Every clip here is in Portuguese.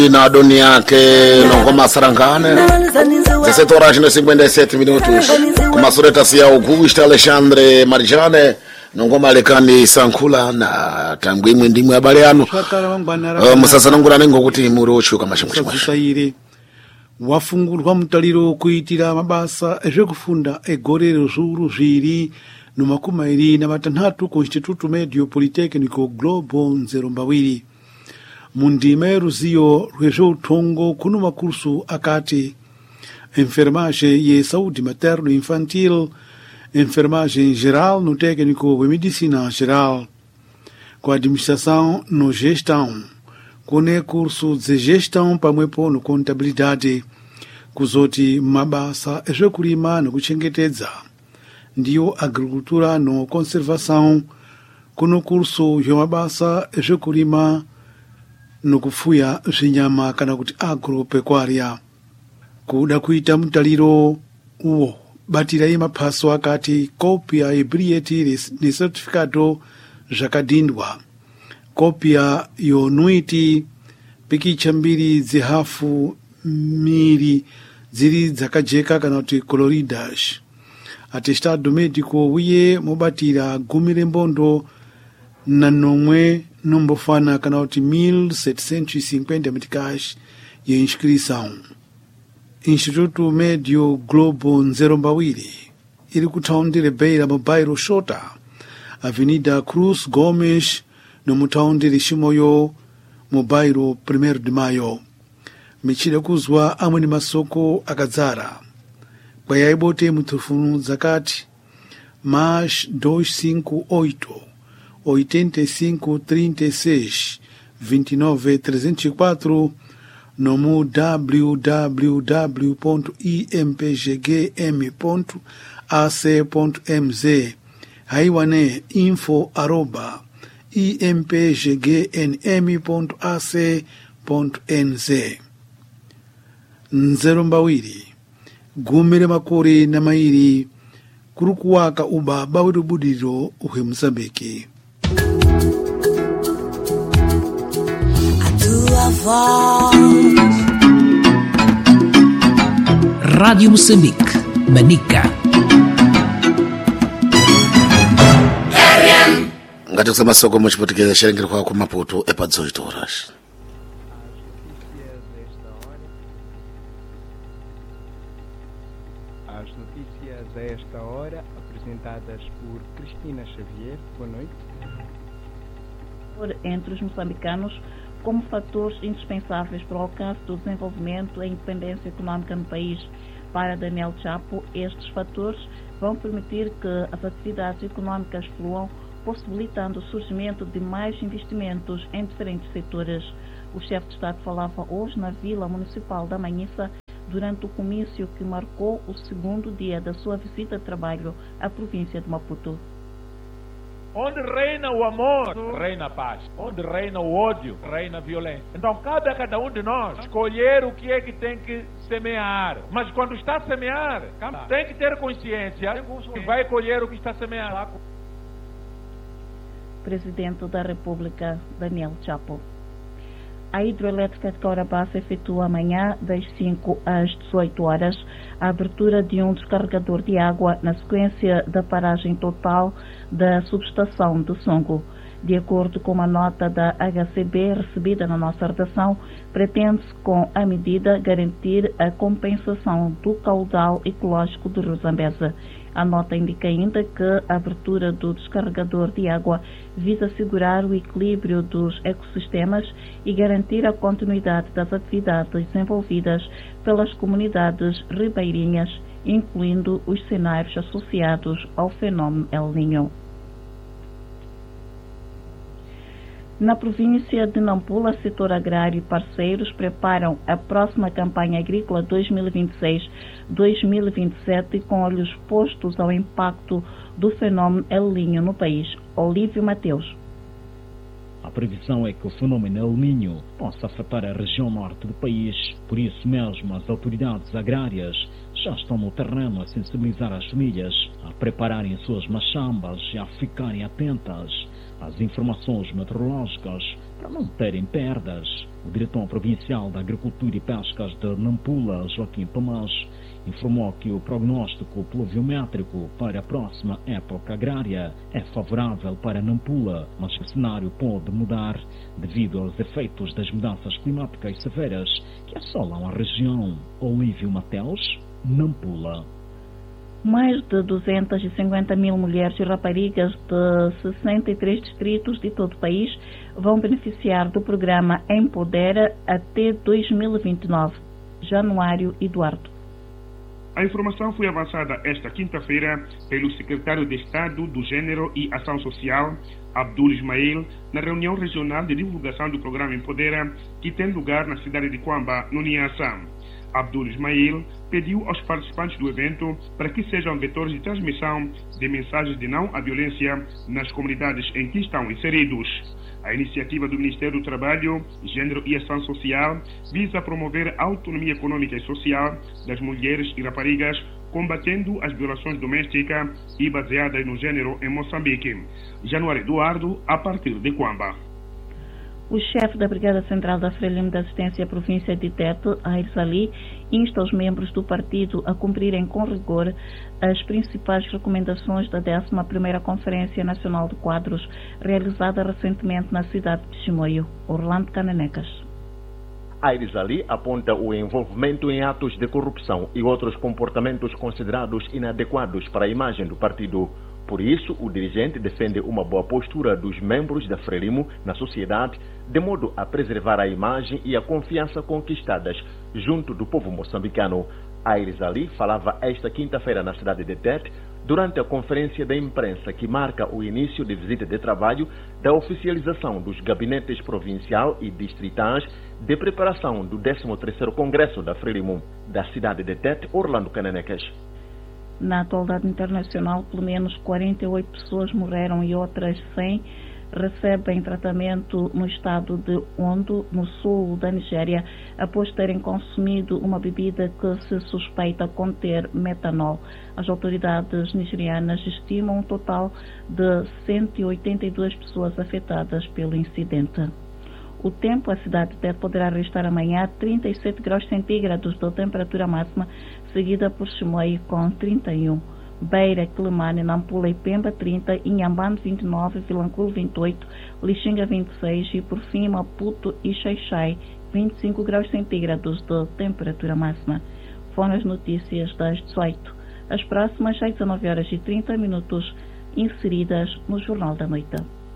Na dunia que não como Sarangane 17 horas e 57 minutos com a sureta se Augusto Alexandre Marjane não como Alekani Sankula na tambimwe ndimwe abaliano musasa nangurane ngokuti murocho kama shimwe wafungurwa mutaliro kuitira mabasa ezvekufunda egorero zviuru zviri nomakumi na matanhatu ku Instituto Medio Politecnico Globo Nzerombawiri mundima yeruziyo rwezveutongo kuno makursu akati enfermagem ye saúde materno infantil, enfermagem geral no técnico de medicina geral, com administração no gestão, com curso de gestão pamwepo no contabilidade, kuzoti mabasa ezvekurima nokuchengetedza, ndiyo agricultura no conservação, kuno curso yomabasa ezvekurima nokufuya zvinyama kana kuti agropecuária. Kuda kuita mutaliro uwo batirai maphaso akati kopia yebilhete necertificado zvakadhindwa, kopia yonuiti pikicha mbiri dzihafu miri dziri dzakajeka kana kuti coloridas, atestado médico uye mobatira gumi rembondo na nomwe nombofana kana kuti 1750 meticais ye inscrição. Instituto Medio Globo Nzerombawiri iri kuthaundire beira mubairo Shota, Avenida Cruz Gomes no muthaundire Shimoyo mubairo 1 de Maio. Michida kuzwa amwe ni masoko akadzara kwayaibote mutufunu zakati mais 258 85 36 29 304 no www.impgm.ac.mz haiwane info@impgnm.ac.nz. Nzerombawiri gumire makore na mairi kurukuwaka uba bawiru budiro uhe Mozambique. Rádio Moçambique, Manica. Ngati kusema soko muchipotekeza sherengero kwa kumaputo epa 18 horas. As notícias a esta hora, apresentadas por Cristina Xavier. Boa noite. Entre os moçambicanos como fatores indispensáveis para o alcance do desenvolvimento e a independência econômica no país. Para Daniel Chapo, estes fatores vão permitir que as atividades econômicas fluam, possibilitando o surgimento de mais investimentos em diferentes setores. O chefe de Estado falava hoje na Vila Municipal da Manhissa durante o comício que marcou o segundo dia da sua visita de trabalho à província de Maputo. Onde reina o amor, reina a paz. Onde reina o ódio, reina a violência. Então cabe a cada um de nós escolher o que é que tem que semear. Mas quando está a semear, tem que ter consciência que vai colher o que está a semear. Presidente da República, Daniel Chapo. A hidroelétrica de Caurabassa efetua amanhã, das 5 às 18 horas, a abertura de um descarregador de água na sequência da paragem total da subestação do Songo. De acordo com uma nota da HCB recebida na nossa redação, pretende-se com a medida garantir a compensação do caudal ecológico do rio Zambeze. A nota indica ainda que a abertura do descarregador de água visa assegurar o equilíbrio dos ecossistemas e garantir a continuidade das atividades desenvolvidas pelas comunidades ribeirinhas, incluindo os cenários associados ao fenômeno El Niño. Na província de Nampula, setor agrário e parceiros preparam a próxima campanha agrícola 2026-2027 com olhos postos ao impacto do fenômeno El Niño no país. Olívio Mateus. A previsão é que o fenômeno El Niño possa afetar a região norte do país. Por isso mesmo, as autoridades agrárias já estão no terreno a sensibilizar as famílias, a prepararem suas machambas e a ficarem atentas às informações meteorológicas para não terem perdas. O diretor provincial da Agricultura e Pescas de Nampula, Joaquim Tomás, informou que o prognóstico pluviométrico para a próxima época agrária é favorável para Nampula, mas o cenário pode mudar devido aos efeitos das mudanças climáticas severas que assolam a região. Olívio Mateus, Nampula. Mais de 250 mil mulheres e raparigas de 63 distritos de todo o país vão beneficiar do programa Empodera até 2029. Januário Eduardo. A informação foi avançada esta quinta-feira pelo secretário de Estado do Gênero e Ação Social, Abdul Ismail, na reunião regional de divulgação do programa Empodera, que tem lugar na cidade de Quamba, no Niassa. Abdul Ismail pediu aos participantes do evento para que sejam vetores de transmissão de mensagens de não à violência nas comunidades em que estão inseridos. A iniciativa do Ministério do Trabalho, Gênero e Ação Social visa promover a autonomia econômica e social das mulheres e raparigas, combatendo as violações domésticas e baseadas no gênero em Moçambique. Januário Eduardo, a partir de Quamba. O chefe da Brigada Central da Frelimo de Assistência à Província de Tete, Aires Ali, insta os membros do partido a cumprirem com rigor as principais recomendações da 11ª Conferência Nacional de Quadros, realizada recentemente na cidade de Chimoio. Orlando Cananecas. Aires Ali aponta o envolvimento em atos de corrupção e outros comportamentos considerados inadequados para a imagem do partido. Por isso, o dirigente defende uma boa postura dos membros da Frelimo na sociedade, de modo a preservar a imagem e a confiança conquistadas junto do povo moçambicano. Aires Ali falava esta quinta-feira na cidade de Tete, durante a conferência da imprensa que marca o início de visita de trabalho da oficialização dos gabinetes provincial e distritais de preparação do 13º Congresso da Frelimo. Da cidade de Tete, Orlando Cananecas. Na atualidade internacional, pelo menos 48 pessoas morreram e outras 100 recebem tratamento no estado de Ondo, no sul da Nigéria, após terem consumido uma bebida que se suspeita conter metanol. As autoridades nigerianas estimam um total de 182 pessoas afetadas pelo incidente. O tempo, a cidade de Tete poderá registrar amanhã 37 graus centígrados de temperatura máxima, seguida por Chimoio com 31. Beira, Quelimane, Nampula e Pemba 30, Inhambane 29, Vilanculo 28, Lixinga 26 e por fim Maputo e Xai-Xai 25 graus centígrados de temperatura máxima. Foram as notícias das 18. As próximas às 19h30, inseridas no Jornal da Noite.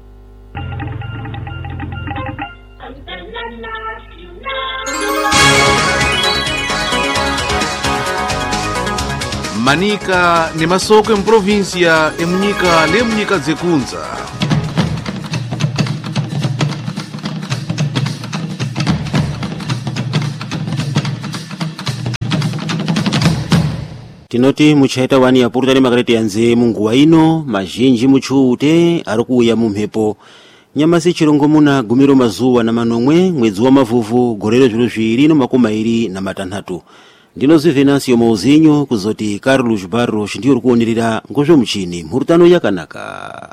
Manika ni masoko em província emunika lemunika zekunza. Tinoti muchaita wani apurutani makareti yanze munguwa ino mazhinji muchute arikuya mumhepo nyamasi chilongo muna gumiro mazuwa na manomwe mwezi wa mavuvu gorero zviro zviiri nomakumi na matanhatu. Ndinozi Venancio Mouzinho kuzoti Carlos Barros ndiyo rukuonerera ngozvo muchini mhurutano yakanaka.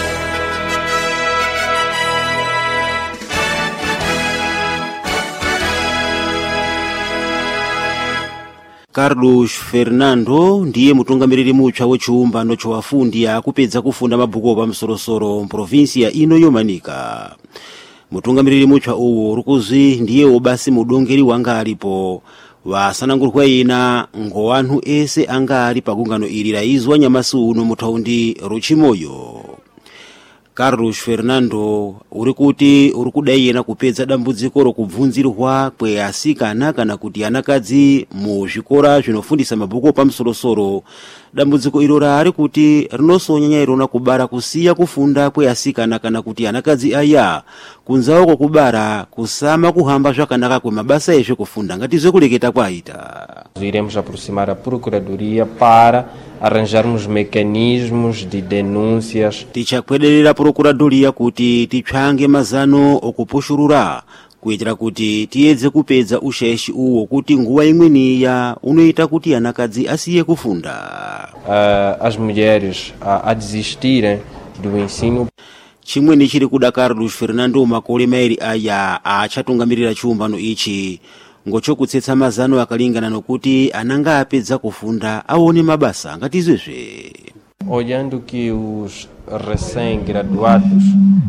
Carlos Fernando ndiye mutungamiriri mutsva wechiumbano chowafundi akupedza kufunda mabhuku pamusorosoro mprovinsia ino yomanika. Mutungamiriri mutsva uwu rukuzi ndiye wobasi mudongeri wanga alipo wasanangurwa ina ngowanhu ese anga ali pagungano ili raizwa nyamasi uno mutaundi Ruchimoyo. Carlos Fernando urikuti urikudayena kupedza dambudziko rokubvunzirwa kweasikana kana kuti anakadzi muzvikora zvinofundisa mabhuku pamusorosoro. Dambudziko iro raari kuti rinosonyanya irona kubara kusiya kufunda kweasikana kana kuti anakadzi aya kunzawo kokubara kusama kuhamba zvakanaka kwemabasa ezve kufunda ngatizve kureketa kwaita. Iremos aproximar a Procuradoria para arranjarmos mecanismos de denúncias. Tichakwederera Procuradoria kuti titsvange mazano okupushurura kuitira kuti tiyedze kupedza ushayishi uwo kuti nguwa imweniya unoita kuti anakadzi asiye kufunda. As mulheres a desistirem do ensino. chimweni chiri kuda Carlos Fernando makole mairi aya achatungamirira chiumbano ichi ngochokutsetsa mazano akalingana nokuti ananga apedza kufunda aone mabasa ngati izvezve. Olhando que os recém-graduados,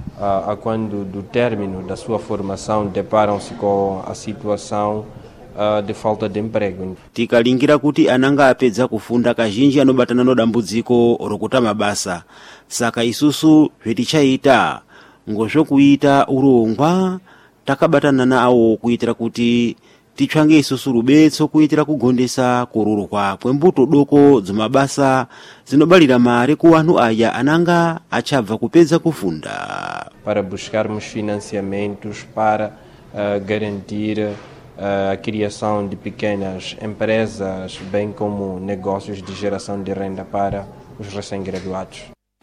a quando do término da sua formação, deparam-se com a situação de falta de emprego. Tikalingira kuti ananga apedza kufunda kazhinji anobatana nodambudziko rokuta mabasa, saka isusu zvetichaita ngozvokuita urongwa takabatana nawo kuitira kuti titsvange isusu rubetso kuitira kugondesa kururwa kwembuto doko dzomabasa dzinobalira mare kuwanhu aya ananga achabva kupedza kufunda. Para buscarmos financiamentos para garantir a criação de pequenas empresas, bem como negócios de geração de renda para os recém-graduados.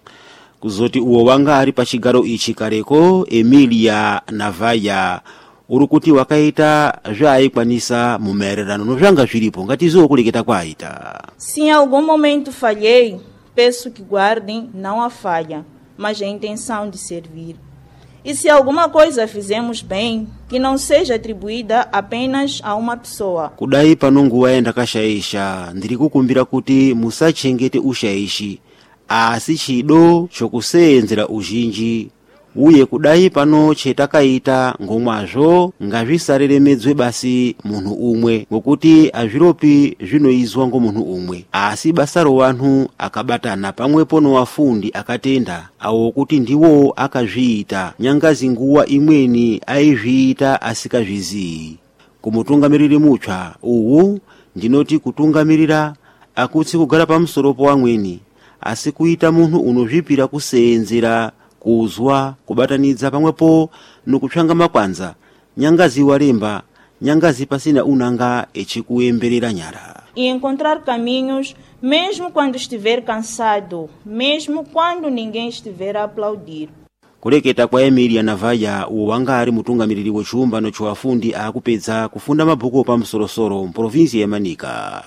Kuzoti uwo wanga ari pachigaro ichi kareko Emilia Navaya urukuti wakaita zvaikwanisa mumaererano nozvanga zviripo ngati zokuleketa kwaita. Se em algum momento falhei, peço que guardem não a falha, mas a intenção de servir. E se alguma coisa fizemos bem, que não seja atribuída apenas a uma pessoa. Kudai pano nguva yandakashaisha ndiri kukumbira kuti musachengete ushaishi asi chido chokuseenzera uzhinji uye kudai pano chetakaita ngomwazvo ngazvisareremedzwe basi munhu umwe ngokuti azviropi zvinoizwa ngomunhu umwe asi basa rovanhu akabatana pamwepo nowafundi akatenda awo kuti ndiwo akazviita nyangazi nguwa imweni aizviita asikazvizii. Kumutungamiriri mutsva uwu ndinoti kutungamirira akutsi kugara pamusoro powamweni asi kuita munhu unozvipira kuseenzera kuzwa kubatanidza pamwepo nokutsvanga makwanza nyangazi waremba nyangazi pasina unanga echikuemberera nyara. E encontrar caminhos mesmo quando estiver cansado, mesmo quando ninguém estiver a aplaudir. Kuleketa kwa Emilia Navaya uwo wanga ari mutungamiriri wechiumbano chowafundi akupedza kufunda mabhuku pamusorosoro mprovinsi ya Manika.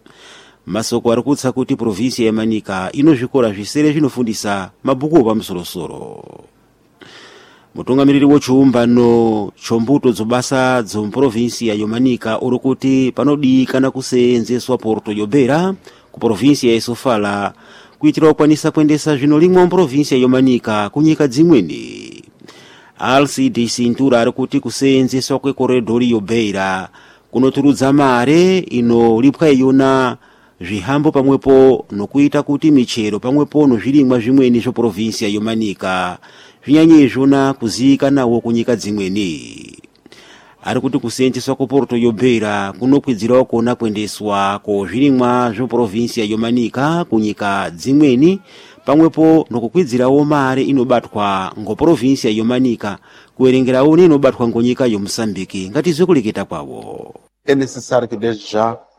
Masoko arikutsa kuti provinsi ya Manika ino zvikora zvisere zvinofundisa mabhuku pamusorosoro. Mutungamiriri wechiumbano chombuto dzobasa dzomprovinsi ya Manika urikuti panodikana kuseenzeswa Porto Yobera ku provinsi ya Sofala kuitira kukwanisa kuendesa zvinolimwa mprovinsi ya Manika kunyika dzimweni. Alcide Cintura arikuti kuseenzeswa kwekoredori Yobera kunoturudza mare inolipwa iyona zvihambo pamwepo nokuita kuti michero pamwepo nozvirimwa zvimweni zvoprovinsi ya Manika zvinyanye izvona kuziikanawo kunyika dzimweni. Ari kuti kuseenzeswa kuPorto Yobera kunokwidzirawo kuona kuendeswa kozvirimwa zvoprovinsi ya Manika kunyika dzimweni pamwepo nokukwidzirawo mare inobatwa ngoprovinsi ya Manika kuerengerawo inobatwa ngonyika yoMosambiki ngati zokuleketa kwawo. É necessário que desde já